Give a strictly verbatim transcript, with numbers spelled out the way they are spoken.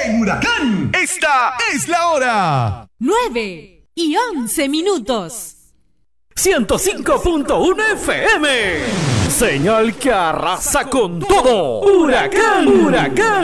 En Huracán, esta es la hora. nueve y once minutos. ciento cinco punto uno F M. Señal que arrasa con todo. Huracán, huracán.